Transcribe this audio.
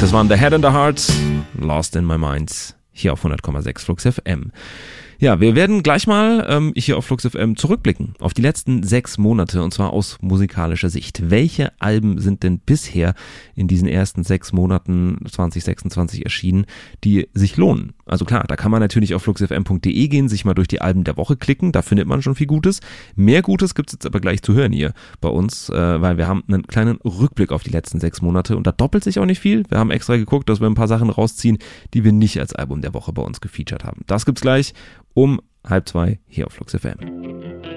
Das waren The Head and the Heart, Lost in My Mind, hier auf 100,6 Flux FM. Ja, wir werden gleich mal hier auf Flux FM zurückblicken auf die letzten 6 Monate und zwar aus musikalischer Sicht. Welche Alben sind denn bisher in diesen ersten 6 Monaten 2026 erschienen, die sich lohnen? Also klar, da kann man natürlich auf fluxfm.de gehen, sich mal durch die Alben der Woche klicken, da findet man schon viel Gutes. Mehr Gutes gibt's jetzt aber gleich zu hören hier bei uns, weil wir haben einen kleinen Rückblick auf die letzten 6 Monate und da doppelt sich auch nicht viel. Wir haben extra geguckt, dass wir ein paar Sachen rausziehen, die wir nicht als Album der Woche bei uns gefeatured haben. Das gibt's gleich um 1:30 hier auf Flux FM.